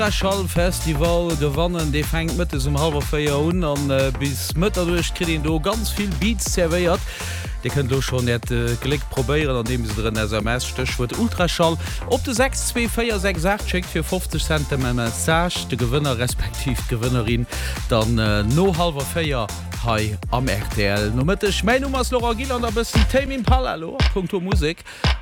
Schallfestival de Wannen de fängt mit halber 4 an bis Mütter durchkriegen du ganz viel Beats serviert. Die könnt du schon net gelegt probieren, an dem sie drin SMS Stichwort Ultraschall op de 62468 checkt für 50 Cent Message de Gewinner respektiv Gewinnerin dann no halber 4 hi am RTL. No mit ich mein Nummer Laura Gil an der bis Tamin Palalo. Musik